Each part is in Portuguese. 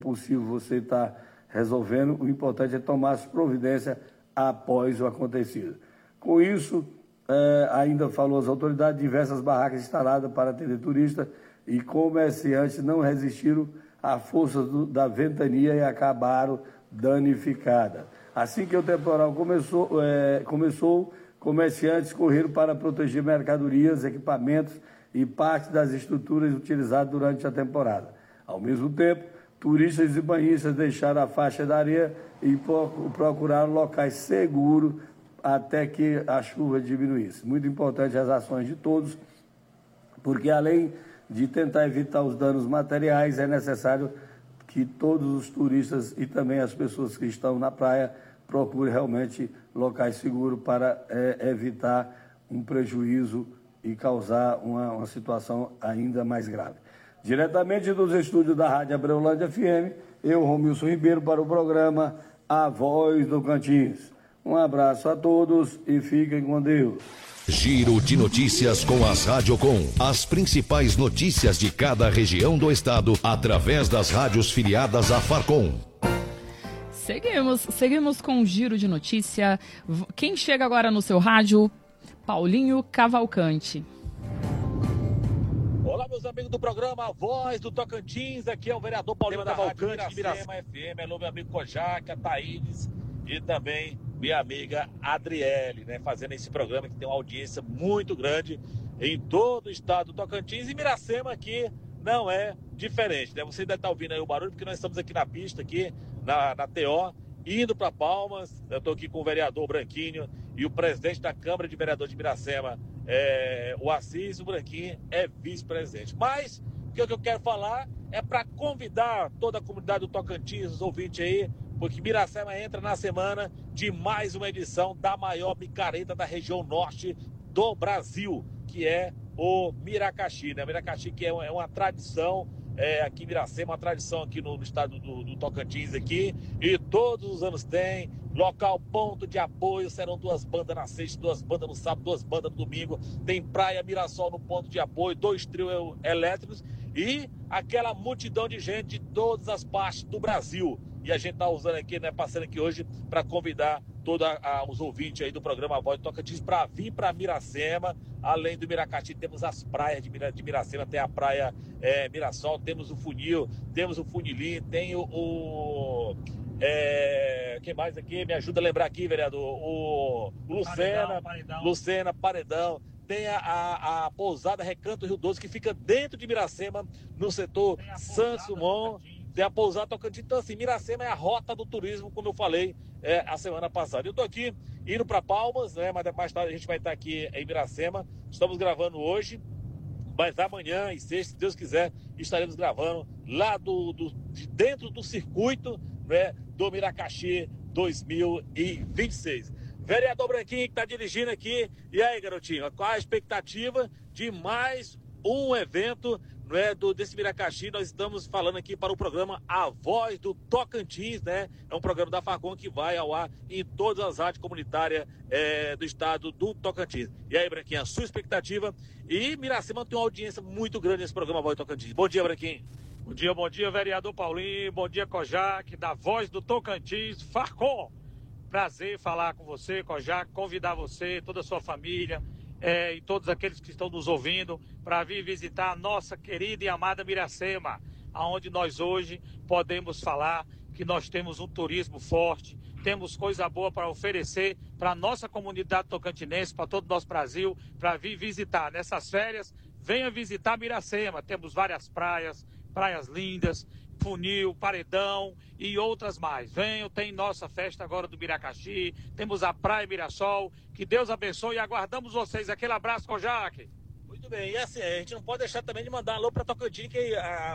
possível você estar resolvendo, o importante é tomar as providências após o acontecido. Com isso, ainda falou as autoridades, diversas barracas instaladas para atender turistas e comerciantes não resistiram à força da ventania e acabaram danificadas. Assim que o temporal começou, comerciantes correram para proteger mercadorias, equipamentos e parte das estruturas utilizadas durante a temporada. Ao mesmo tempo, turistas e banhistas deixaram a faixa da areia e procuraram locais seguros até que a chuva diminuísse. Muito importante as ações de todos, porque além de tentar evitar os danos materiais, é necessário que todos os turistas e também as pessoas que estão na praia procurem realmente locais seguros para evitar um prejuízo e causar uma situação ainda mais grave. Diretamente dos estúdios da Rádio Abreulândia FM, eu, Romilson Ribeiro, para o programa A Voz do Tocantins. Um abraço a todos e fiquem com Deus. Giro de notícias com as Rádio Com. As principais notícias de cada região do estado através das rádios filiadas à Farcom. Seguimos com o Giro de Notícia. Quem chega agora no seu rádio? Paulinho Cavalcante. Olá, meus amigos do programa A Voz do Tocantins. Aqui é o vereador Paulinho Cavalcante de Miracema FM. Alô, meu amigo Kojac, a Thaís e também minha amiga Adriele, né? Fazendo esse programa que tem uma audiência muito grande em todo o estado do Tocantins. E Miracema aqui não é diferente, né? Você ainda está ouvindo aí o barulho, porque nós estamos aqui na pista, aqui na TO, indo para Palmas. Eu estou aqui com o vereador Branquinho e o presidente da Câmara de Vereadores de Miracema, o Assis. O Branquinho é vice-presidente. Mas o que eu quero falar é para convidar toda a comunidade do Tocantins, os ouvintes aí, porque Miracema entra na semana de mais uma edição da maior micareta da região norte do Brasil, que é o Miracaxi, né? Miracaxi, que é uma tradição aqui em Miracema, uma tradição aqui no estado do Tocantins aqui, e todos os anos tem local, ponto de apoio, serão 2 bandas na sexta, 2 bandas no sábado, 2 bandas no domingo, tem praia Mirassol no ponto de apoio, 2 trios elétricos e aquela multidão de gente de todas as partes do Brasil. E a gente está usando aqui, né, passando aqui hoje para convidar todos os ouvintes aí do programa Voz do Tocantins para vir para Miracema. Além do Miracaxi, temos as praias de Miracema, tem a praia Mirassol, temos o Funil, temos o Funilim, tem quem mais aqui? Me ajuda a lembrar aqui, vereador. O Lucena, Paredão. Tem a pousada Recanto Rio Doce, que fica dentro de Miracema, no setor Sansumon. Tem a pousada Tocantins. Então, assim, Miracema é a rota do turismo, como eu falei a semana passada. Eu estou aqui indo para Palmas, né? Mas mais tarde a gente vai estar aqui em Miracema. Estamos gravando hoje, mas amanhã e sexta, se Deus quiser, estaremos gravando lá de dentro do circuito, né, do Miracaxi 2026. Vereador Branquinho que está dirigindo aqui. E aí, garotinho, qual a expectativa de mais um evento, né, desse Miracaxi? Nós estamos falando aqui para o programa A Voz do Tocantins, né? É um programa da Farcom que vai ao ar em todas as rádios comunitárias do estado do Tocantins. E aí, Branquinho, a sua expectativa? E Miracema tem uma audiência muito grande nesse programa A Voz do Tocantins. Bom dia, Branquinho. Bom dia, vereador Paulinho. Bom dia, Kojac, da Voz do Tocantins, Farcom. Prazer falar com você, Kojac, convidar você, toda a sua família e todos aqueles que estão nos ouvindo para vir visitar a nossa querida e amada Miracema, aonde nós hoje podemos falar que nós temos um turismo forte, temos coisa boa para oferecer para a nossa comunidade tocantinense, para todo o nosso Brasil, para vir visitar. Nessas férias, venha visitar Miracema, temos várias praias lindas, Funil, Paredão e outras mais. Venham, tem nossa festa agora do Miracaxi, temos a Praia Mirassol, que Deus abençoe e aguardamos vocês. Aquele abraço, Kojac. Muito bem, e assim, a gente não pode deixar também de mandar um alô para Tocantins, que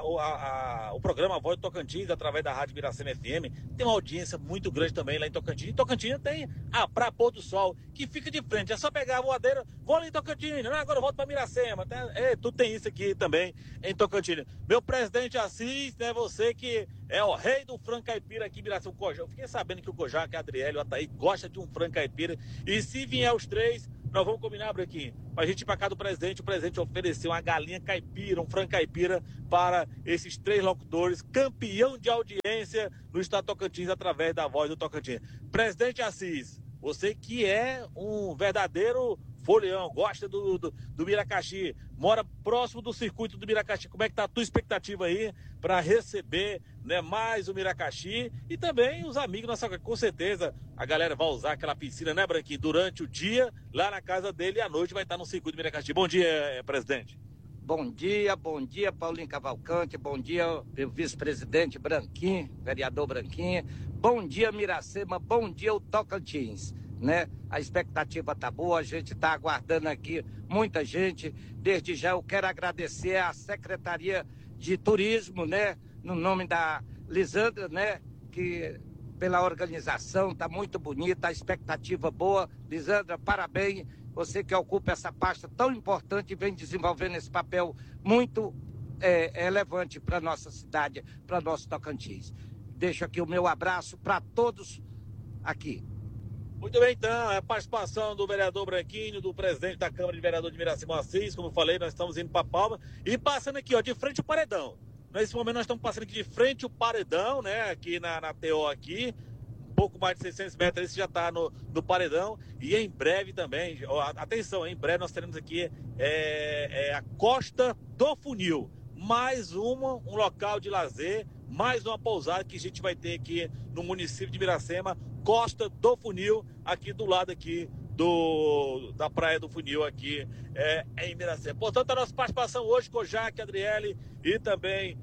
o programa Voz do Tocantins, através da Rádio Miracema FM, tem uma audiência muito grande também lá em Tocantins. Em Tocantins tem a Praia Pôr do Sol, que fica de frente, é só pegar a voadeira, vou ali em Tocantins, né? Agora eu volto para Miracema. Tudo tem isso aqui também em Tocantins. Meu presidente Assis, né, você que é o rei do frango caipira aqui em Miracema. Eu fiquei sabendo que o Kojac, a Adriele, o Ataí, gosta de um frango caipira, e se vier os três, Nós vamos combinar, Branquinho, pra gente ir pra cá do presidente. O presidente ofereceu uma galinha caipira, um frango caipira para esses 3 locutores, campeão de audiência no estado Tocantins através da Voz do Tocantins. Presidente Assis, você que é um verdadeiro folião, gosta do Miracaxi, mora próximo do circuito do Miracaxi. Como é que tá a tua expectativa aí para receber, né, mais o Miracaxi e também os amigos nossa, com certeza a galera vai usar aquela piscina, né, Branquinho, durante o dia lá na casa dele e à noite vai estar no circuito do Miracaxi. Bom dia, presidente. Bom dia, Paulinho Cavalcante, bom dia, meu vice-presidente Branquinho, vereador Branquinho, bom dia, Miracema, bom dia, o Tocantins, né? A expectativa tá boa, a gente tá aguardando aqui muita gente. Desde já eu quero agradecer à Secretaria de Turismo, né? No nome da Lisandra, né? Que pela organização, tá muito bonita, a expectativa boa. Lisandra, parabéns, você que ocupa essa pasta tão importante e vem desenvolvendo esse papel muito relevante para nossa cidade, para nosso Tocantins. Deixo aqui o meu abraço para todos aqui. Muito bem, então, a participação do vereador Branquinho, do presidente da Câmara de Vereadores de Miracema Assis, como eu falei, nós estamos indo para Palma e passando aqui, ó, de frente ao paredão. Nesse momento nós estamos passando aqui de frente ao paredão, né, aqui na TO aqui, um pouco mais de 600 metros, esse já está no paredão e em breve também, ó, atenção, em breve nós teremos aqui a Costa do Funil, mais um local de lazer, mais uma pousada que a gente vai ter aqui no município de Miracema, Costa do Funil, aqui do lado aqui da Praia do Funil, aqui em Miracema. Portanto, a nossa participação hoje com o Jaque, Adriele e também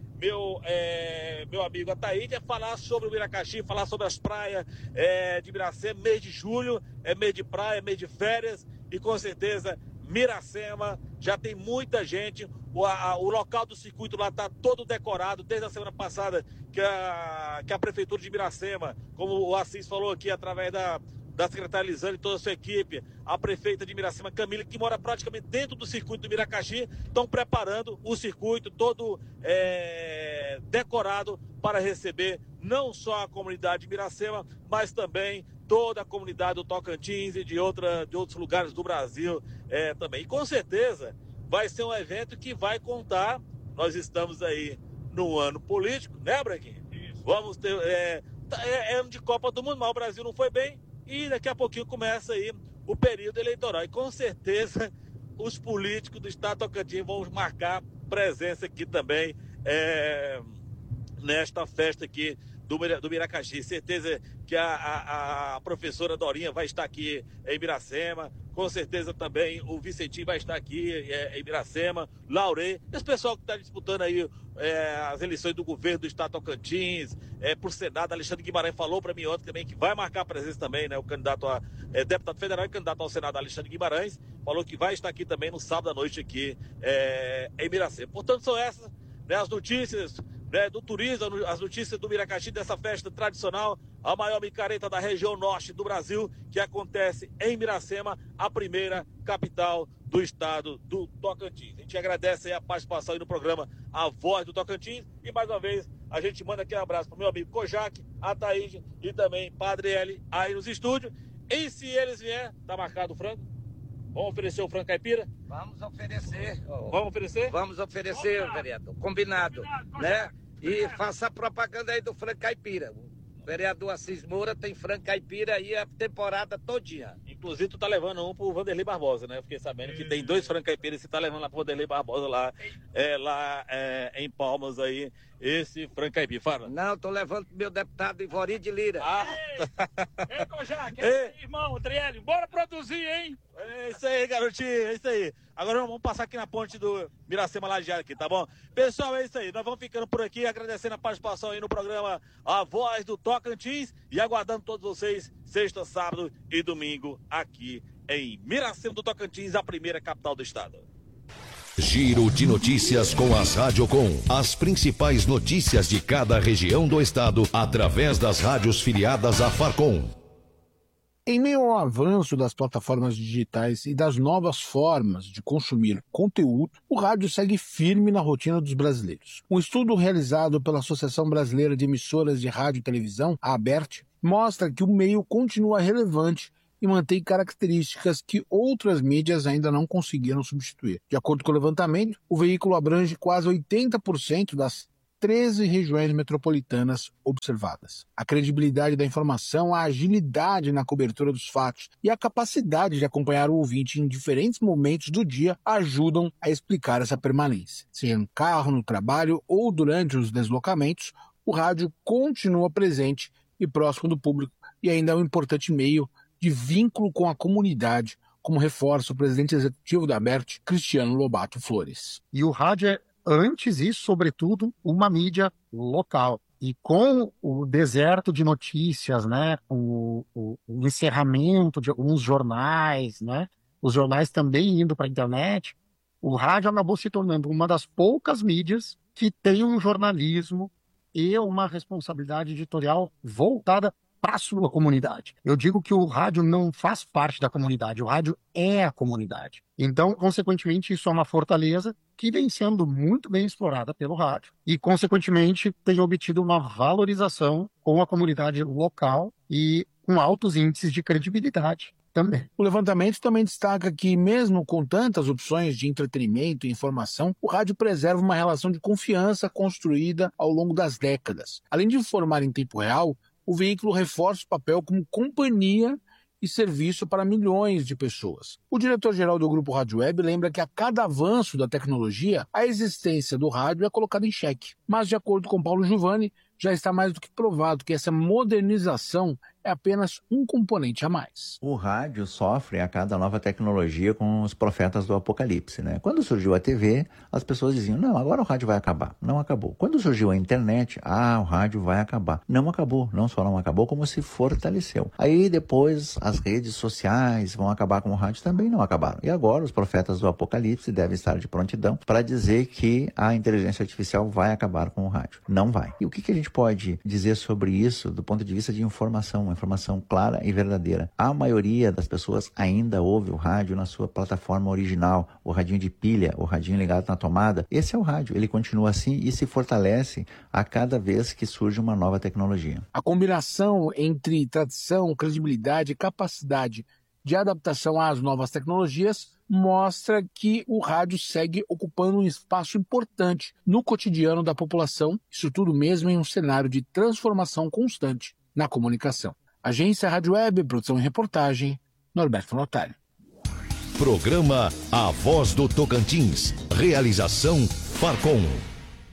meu amigo Ataíde é falar sobre o Miracaxi, falar sobre as praias de Miracema. Mês de julho é mês de praia, mês de férias e com certeza Miracema já tem muita gente. O local do circuito lá está todo decorado desde a semana passada que a Prefeitura de Miracema, como o Assis falou aqui, através da secretária Lisane e toda a sua equipe, a prefeita de Miracema, Camila, que mora praticamente dentro do circuito do Miracaxi, estão preparando o circuito todo decorado para receber não só a comunidade de Miracema, mas também toda a comunidade do Tocantins e de outros lugares do Brasil também. E com certeza vai ser um evento que vai contar, nós estamos aí no ano político, né, Branquinho? Isso. Vamos ter, ano de Copa do Mundo, mas o Brasil não foi bem e daqui a pouquinho começa aí o período eleitoral. E com certeza os políticos do estado do Tocantins vão marcar presença aqui também nesta festa aqui do Miracaxi. Certeza que a professora Dorinha vai estar aqui em Miracema, com certeza também o Vicentinho vai estar aqui em Miracema, Laurê, esse pessoal que está disputando aí as eleições do governo do estado de Tocantins, por Senado. Alexandre Guimarães falou para mim ontem também que vai marcar presença também, né, o candidato a deputado federal e candidato ao Senado, Alexandre Guimarães, falou que vai estar aqui também no sábado à noite aqui em Miracema. Portanto, são essas, né, as notícias do turismo, as notícias do Miracaxi, dessa festa tradicional, a maior micareta da região norte do Brasil, que acontece em Miracema, a primeira capital do estado do Tocantins. A gente agradece aí a participação aí no programa A Voz do Tocantins e mais uma vez a gente manda aqui um abraço para o meu amigo Kojak, Ataíde e também Padre L aí nos estúdios. E se eles vier, tá marcado o frango? Vamos oferecer o frango caipira? Vamos oferecer. Vamos oferecer? Vamos oferecer, vereador. Combinado, né? E faça a propaganda aí do frango caipira. O vereador Assis Moura tem frango caipira aí a temporada todinha. Inclusive, tu tá levando um pro Vanderlei Barbosa, né? Eu fiquei sabendo que tem 2 frango caipira e você tá levando lá pro Vanderlei Barbosa lá em Palmas aí, esse frango caipira. Fala. Não, tô levando pro meu deputado Ivori de Lira. Ei, Kojak, irmão, Adriele, bora produzir, hein? É isso aí, garotinho, é isso aí. Agora vamos passar aqui na ponte do Miracema Lajeado aqui, tá bom? Pessoal, é isso aí. Nós vamos ficando por aqui, agradecendo a participação aí no programa A Voz do Tocantins e aguardando todos vocês sexta, sábado e domingo aqui em Miracema do Tocantins, a primeira capital do estado. Giro de notícias com as Radiocom. As principais notícias de cada região do estado através das rádios filiadas à Farcom. Em meio ao avanço das plataformas digitais e das novas formas de consumir conteúdo, o rádio segue firme na rotina dos brasileiros. Um estudo realizado pela Associação Brasileira de Emissoras de Rádio e Televisão, a ABERT, mostra que o meio continua relevante e mantém características que outras mídias ainda não conseguiram substituir. De acordo com o levantamento, o veículo abrange quase 80% das 13 regiões metropolitanas observadas. A credibilidade da informação, a agilidade na cobertura dos fatos e a capacidade de acompanhar o ouvinte em diferentes momentos do dia ajudam a explicar essa permanência. Seja no carro, no trabalho ou durante os deslocamentos, o rádio continua presente e próximo do público e ainda é um importante meio de vínculo com a comunidade, como reforça o presidente executivo da ABERT, Cristiano Lobato Flores. E o rádio é, antes e, sobretudo, uma mídia local. E com o deserto de notícias, né, o encerramento de alguns jornais, né, os jornais também indo para a internet, o rádio acabou se tornando uma das poucas mídias que tem um jornalismo e uma responsabilidade editorial voltada para a sua comunidade. Eu digo que o rádio não faz parte da comunidade, o rádio é a comunidade. Então, consequentemente, isso é uma fortaleza que vem sendo muito bem explorada pelo rádio. E, consequentemente, tem obtido uma valorização com a comunidade local e com altos índices de credibilidade também. O levantamento também destaca que, mesmo com tantas opções de entretenimento e informação, o rádio preserva uma relação de confiança construída ao longo das décadas. Além de informar em tempo real, o veículo reforça o papel como companhia e serviço para milhões de pessoas. O diretor-geral do Grupo Rádio Web lembra que a cada avanço da tecnologia, a existência do rádio é colocada em xeque. Mas, de acordo com Paulo Giovanni, já está mais do que provado que essa modernização é apenas um componente a mais. O rádio sofre a cada nova tecnologia com os profetas do apocalipse, né? Quando surgiu a TV, as pessoas diziam, não, agora o rádio vai acabar. Não acabou. Quando surgiu a internet, o rádio vai acabar. Não acabou. Não só não acabou, como se fortaleceu. Aí depois as redes sociais vão acabar com o rádio, também não acabaram. E agora os profetas do apocalipse devem estar de prontidão para dizer que a inteligência artificial vai acabar com o rádio. Não vai. E o que a gente pode dizer sobre isso do ponto de vista de informação, uma informação clara e verdadeira? A maioria das pessoas ainda ouve o rádio na sua plataforma original, o radinho de pilha, o radinho ligado na tomada. Esse é o rádio, ele continua assim e se fortalece a cada vez que surge uma nova tecnologia. A combinação entre tradição, credibilidade e capacidade de adaptação às novas tecnologias mostra que o rádio segue ocupando um espaço importante no cotidiano da população, isso tudo mesmo em um cenário de transformação constante na comunicação. Agência Rádio Web, produção e reportagem, Norberto Notari. Programa A Voz do Tocantins. Realização Farcom.